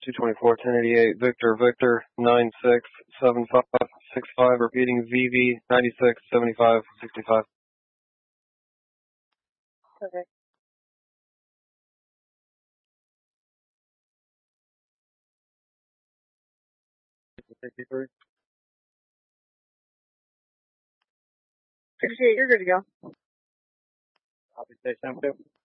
224, 1088, Victor, 967565, repeating VV 967565. Okay. You're good to go. Copy, station 2.